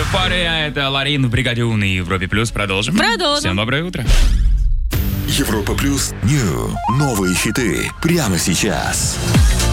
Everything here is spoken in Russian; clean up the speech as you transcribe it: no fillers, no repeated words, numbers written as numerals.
в паре, а это Ларин в бригаде У на Европе Плюс. Продолжим. Всем доброе утро. Европа Плюс Нью. Новые хиты прямо сейчас.